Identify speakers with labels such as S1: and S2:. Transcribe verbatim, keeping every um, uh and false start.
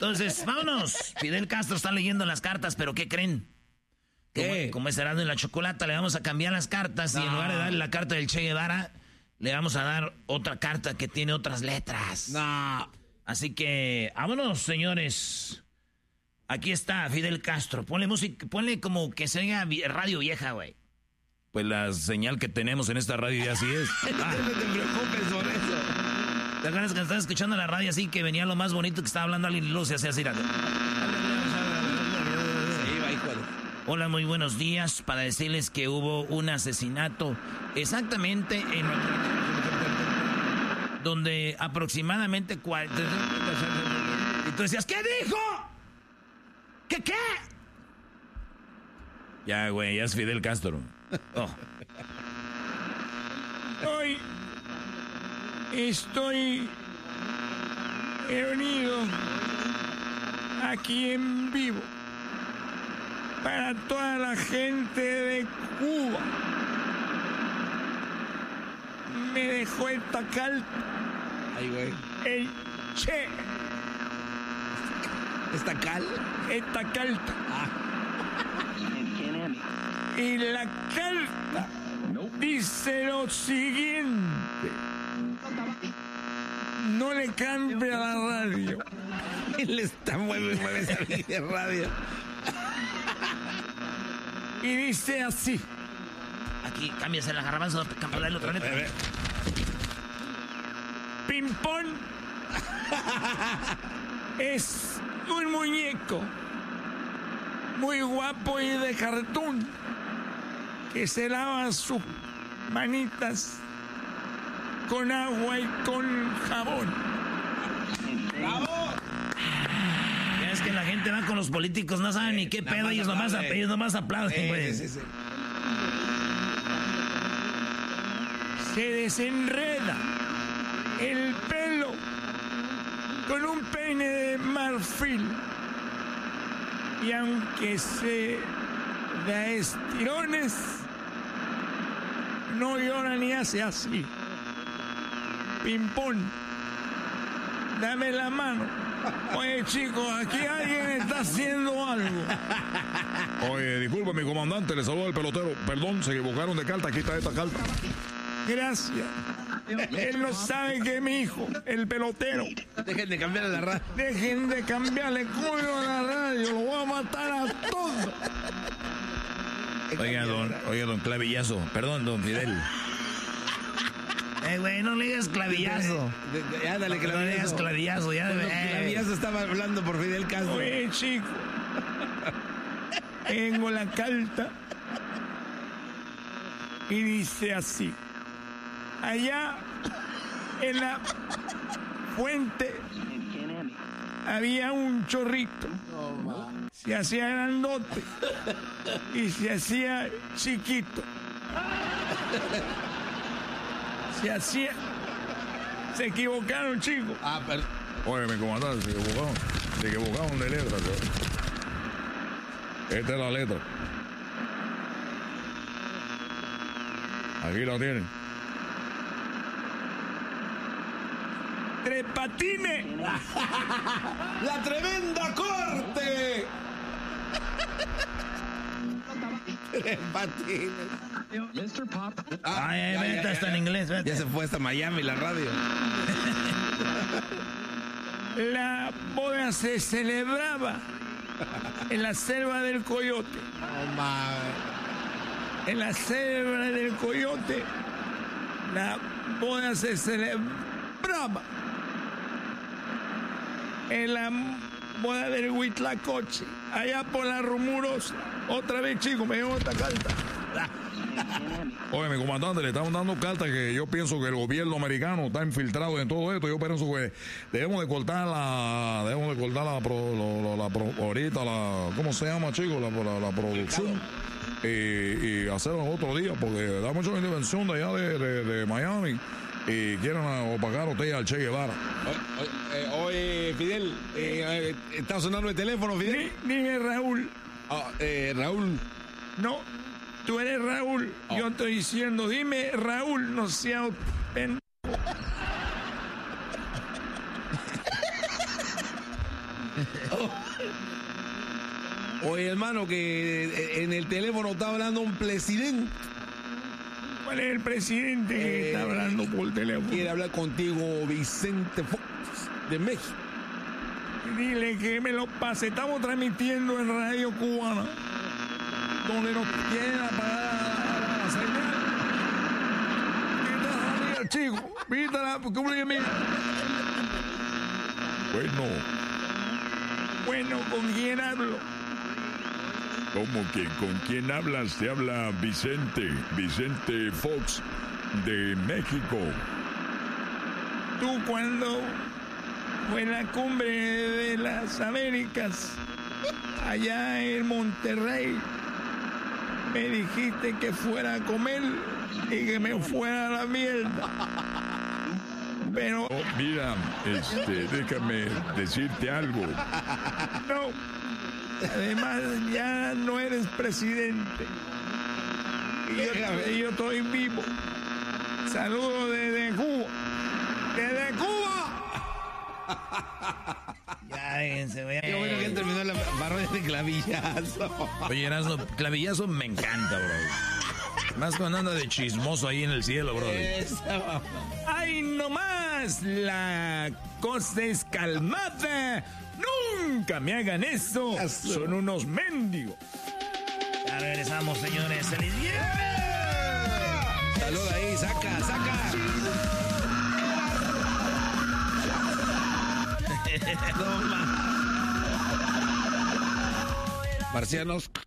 S1: Entonces, vámonos. Fidel Castro está leyendo las cartas, pero ¿qué creen?
S2: ¿Qué?
S1: Como, como es Erasmo y la Chocolata, le vamos a cambiar las cartas no. Y en lugar de darle la carta del Che Guevara, le vamos a dar otra carta que tiene otras letras.
S2: No.
S1: Así que, vámonos, señores. Aquí está Fidel Castro. Ponle música, ponle como que se oiga radio vieja, güey.
S3: Pues la señal que tenemos en esta radio ya así es.
S2: Ah. No te preocupes por eso.
S1: ¿Te acuerdas que estaba escuchando la radio así que venía lo más bonito que estaba hablando alguien y luego se hacía así? Hola, muy buenos días. Para decirles que hubo un asesinato exactamente en... donde aproximadamente... Y tú decías, ¿qué dijo? ¿Qué qué?
S3: Ya, güey, ya es Fidel Castro.
S1: Oh.
S4: Hoy estoy reunido aquí en vivo para toda la gente de Cuba. Me dejó esta carta.
S2: Ay, güey.
S4: El Che.
S2: ¿Esta cal?
S4: Esta carta.
S2: Ah.
S4: Y la carta dice lo siguiente. No le cambie a la radio.
S2: Él está mueve, mueve esa de radio.
S4: Y dice así.
S1: Aquí, cámbiase la garbanzo, cambiarle la otra letra.
S4: Pimpón es un muñeco muy guapo y de cartón que se lava sus manitas con agua y con jabón.
S2: ¡Bravo!
S1: Es que la gente va con los políticos, no saben ni qué pedo, ellos nomás, ellos nomás aplauden, güey.
S2: Eh, sí, sí, sí.
S4: Se desenreda el pelo con un peine de marfil. Y aunque se da estirones, no llora ni hace así. Pimpón, dame la mano. Oye, chicos, aquí alguien está haciendo algo.
S3: Oye, disculpe, mi comandante, le saluda el pelotero. Perdón, se equivocaron de carta, aquí está esta carta.
S4: Gracias. Él no sabe que es mi hijo, el pelotero.
S2: Dejen de cambiarle la radio.
S4: Dejen de cambiarle culo a la radio, lo voy a matar a todos.
S3: Oiga, don, oiga, don Clavillazo. Perdón, don Fidel.
S1: Eh, güey, no le digas clavillazo.
S2: De, de, de, ándale,
S1: clavillazo. No le digas clavillazo, ya.
S2: Bueno, eh. Clavillazo estaba hablando por Fidel Castro.
S4: Oye, chico. Tengo la carta. Y dice así. Allá en la fuente había un chorrito. Se hacía grandote y se hacía chiquito. Se hacía... Se equivocaron, chicos.
S2: Ah, pero...
S3: Oye, mi comandante, se equivocaron. Se equivocaron de letra. Esta es la letra. Aquí la tienen.
S4: Tres Patines.
S2: ¡La tremenda corte! Tres Patines.
S5: mister Pop.
S1: Ah, Ay, ay, vete, está en inglés, vete.
S2: Ya se fue hasta Miami la radio.
S4: La boda se celebraba en la selva del Coyote.
S2: Oh, my.
S4: En la selva del Coyote, la boda se celebraba. En la boda del Huitlacoche, allá por la Rumurosa. Otra vez, chicos, me llevo esta carta.
S3: Oye, mi comandante, le estamos dando cartas que yo pienso que el gobierno americano está infiltrado en todo esto. Yo pienso que debemos de cortar la, debemos de cortar la, pro, la, la, la pro, ahorita la, ¿cómo se llama, chicos? La, la, la producción y, y hacerlo otro día, porque da mucha intervención de allá de, de, de Miami y quieren opacar a usted al Che Guevara.
S2: Oye, eh, oye Fidel, eh, está sonando el teléfono, Fidel.
S4: Dime, Raúl.
S2: Oh, eh, Raúl.
S4: No. Tú eres Raúl, oh. Yo estoy diciendo, dime Raúl, no seas pendejo.
S2: Oye, hermano, que en el teléfono está hablando un presidente.
S4: ¿Cuál es el presidente que
S2: Eh,
S4: está hablando por teléfono?
S2: Quiere hablar contigo, Vicente Fox, de México.
S4: Dile que me lo pase. Estamos transmitiendo en Radio Cubana, donde nos quieren apagar la, la señal. Quita la mía, chico. Quítala, porque mía.
S3: Bueno,
S4: Bueno, ¿con quién hablo?
S3: ¿cómo que con quién hablas? Te habla Vicente, Vicente Fox de México.
S4: Tú cuando fue la cumbre de las Américas, allá en Monterrey, me dijiste que fuera a comer y que me fuera a la mierda. Pero
S3: Oh, mira, este, déjame decirte algo.
S4: no, además ya no eres presidente. Y yo, y yo estoy vivo. Saludos desde Cuba. ¡Desde Cuba!
S1: Ya, déjense, vea.
S2: Qué bueno que terminó la parodia de clavillazo.
S1: Oye, Erasmo, clavillazo me encanta, bro. Más cuando anda de chismoso ahí en el cielo, bro.
S2: Esa,
S4: ¡Ay, no más! La cosa es calmada. ¡Nunca me hagan eso!
S2: Eso.
S4: Son unos mendigos.
S1: Ya regresamos, señores. ¡Feliz viernes!
S2: Salud ahí, saca, saca. No, ma. Marcianos.